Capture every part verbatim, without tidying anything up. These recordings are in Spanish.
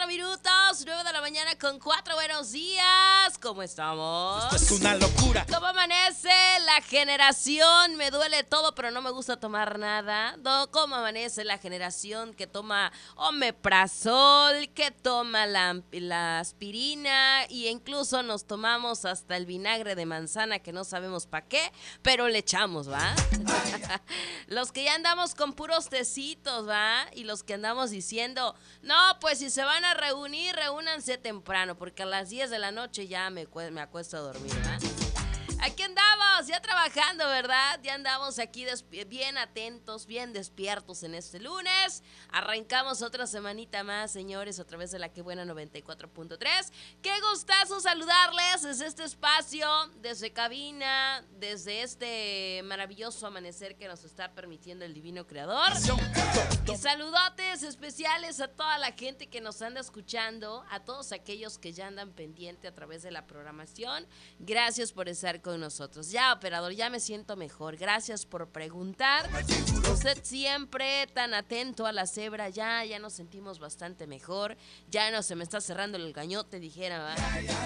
cuatro minutos, nueve de la mañana con cuatro. Buenos días, ¿cómo estamos? Esto es una locura. ¿Cómo amanece la generación? Me duele todo, pero no me gusta tomar nada. No, ¿cómo amanece la generación que toma omeprazol, que toma la, la aspirina y incluso nos tomamos hasta el vinagre de manzana que no sabemos para qué, pero le echamos, ¿va? Los que ya andamos con puros tecitos, ¿va? Y los que andamos diciendo, no, pues si se van a reunir, reúnanse temprano, porque a las diez de la noche ya me, me acuesto a dormir, ¿va? Aquí andamos, ya trabajando, ¿verdad? Ya andamos aquí despi- bien atentos, bien despiertos en este lunes. Arrancamos otra semanita más, señores, a través de la Que Buena noventa y cuatro punto tres. Qué gustazo saludarles desde este espacio, desde cabina, desde este maravilloso amanecer que nos está permitiendo el divino creador. Y saludotes especiales a toda la gente que nos anda escuchando, a todos aquellos que ya andan pendiente a través de la programación. Gracias por estar con nosotros. Ya, operador, ya me siento mejor. Gracias por preguntar. Usted siempre tan atento a la cebra. Ya, ya nos sentimos bastante mejor. Ya no se me está cerrando el gañote, dijera, ¿va?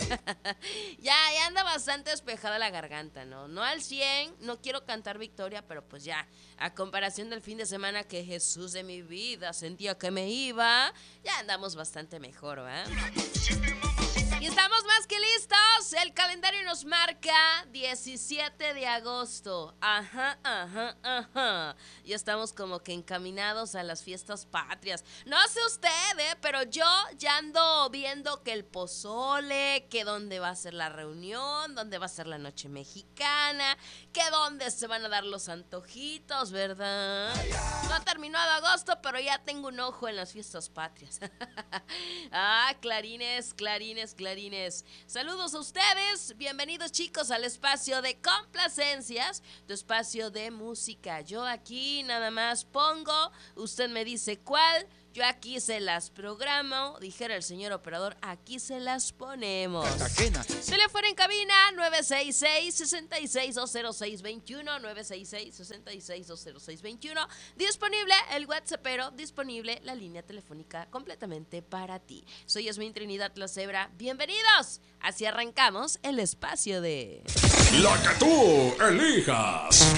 ya, ya anda bastante despejada la garganta, ¿no? No al cien, no quiero cantar victoria, pero pues ya, a comparación del fin de semana que Jesús de mi vida sentía que me iba, ya andamos bastante mejor, ¿va? Y estamos más que listos. El calendario nos marca diecisiete de agosto. Ajá, ajá, ajá. Ya estamos como que encaminados a las fiestas patrias. No sé usted, ¿eh? Pero yo ya ando viendo que el pozole, que dónde va a ser la reunión, dónde va a ser la noche mexicana, que dónde se van a dar los antojitos, ¿verdad? No ha terminado agosto, pero ya tengo un ojo en las fiestas patrias. ah, clarines, clarines, clarines. Saludos a ustedes, bienvenidos chicos al espacio de complacencias, tu espacio de música. Yo aquí nada más pongo, usted me dice cuál, yo aquí se las programo, dijera el señor operador, aquí se las ponemos. Teléfono en cabina nueve seis seis, seis seis dos cero seis dos uno, nueve seis seis, seis seis dos cero seis dos uno. Disponible el WhatsAppero, disponible la línea telefónica completamente para ti. Soy Yasmín Trinidad La Cebra, bienvenidos. Así arrancamos el espacio de... La que tú elijas.